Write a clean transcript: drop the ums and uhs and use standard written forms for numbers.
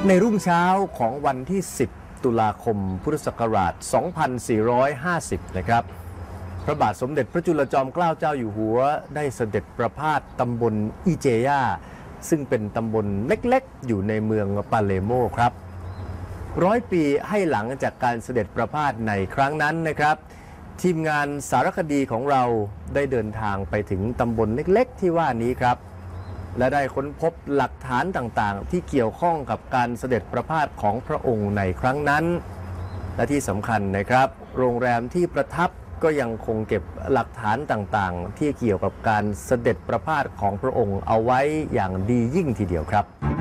ในรุ่งเช้าของวันที่ 10 ตุลาคม พุทธศักราช 2450 นะครับพระบาทสมเด็จพระจุลจอมเกล้าเจ้าอยู่หัวได้เสด็จประพาสตำบลอิเจยาซึ่งเป็นตำบลเล็กๆอยู่ในเมืองปาเลโมครับ100 ปีให้หลังจากการเสด็จประพาสในครั้งนั้นนะครับทีมงานสารคดีของเราได้เดินทางไปถึงตำบลเล็กๆที่ว่านี้ครับและได้ค้นพบหลักฐานต่างๆที่เกี่ยวข้องกับการเสด็จประพาสของพระองค์ในครั้งนั้นและที่สำคัญนะครับโรงแรมที่ประทับก็ยังคงเก็บหลักฐานต่างๆที่เกี่ยวกับการเสด็จประพาสของพระองค์เอาไว้อย่างดียิ่งทีเดียวครับ